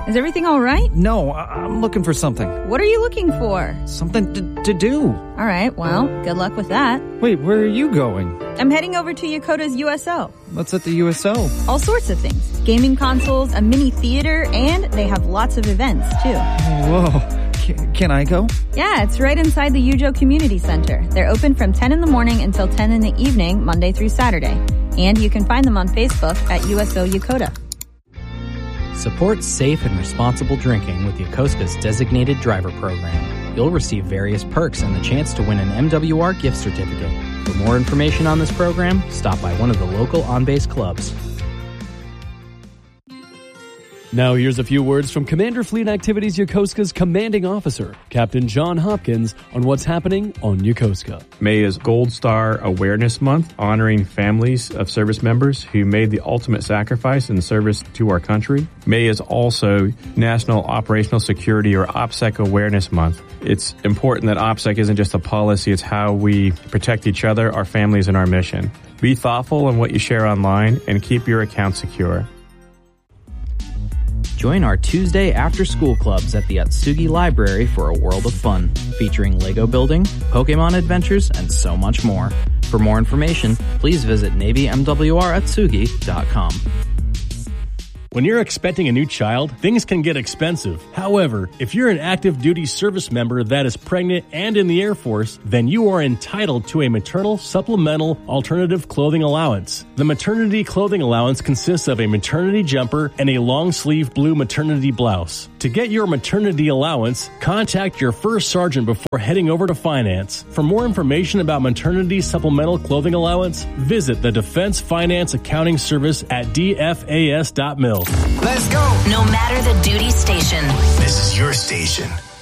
Is everything all right? No, I'm looking for something. What are you looking for? Something to do. All right, well, good luck with that. Wait, where are you going? I'm heading over to Yokota's USO. What's at the USO? All sorts of things. Gaming consoles, a mini theater, and they have lots of events, too. Whoa. Can I go? Yeah, it's right inside the Yujo Community Center. They're open from 10 in the morning until 10 in the evening, Monday through Saturday. And you can find them on Facebook at USO Yokota. Support safe and responsible drinking with Yokosuka's designated driver program. You'll receive various perks and the chance to win an MWR gift certificate. For more information on this program, stop by one of the local on-base clubs. Now here's a few words from Commander Fleet Activities Yokosuka's commanding officer, Captain John Hopkins, on what's happening on Yokosuka. May is Gold Star Awareness Month, honoring families of service members who made the ultimate sacrifice in service to our country. May is also National Operational Security or OPSEC Awareness Month. It's important that OPSEC isn't just a policy, it's how we protect each other, our families, and our mission. Be thoughtful in what you share online and keep your account secure. Join our Tuesday after-school clubs at the Atsugi Library for a world of fun, featuring Lego building, Pokemon adventures, and so much more. For more information, please visit NavyMWRAtsugi.com. When you're expecting a new child, things can get expensive. However, if you're an active duty service member that is pregnant and in the Air Force, then you are entitled to a maternal supplemental alternative clothing allowance. The maternity clothing allowance consists of a maternity jumper and a long-sleeve blue maternity blouse. To get your maternity allowance, contact your first sergeant before heading over to finance. For more information about maternity supplemental clothing allowance, visit the Defense Finance Accounting Service at dfas.mil. Let's go! No matter the duty station, this is your station.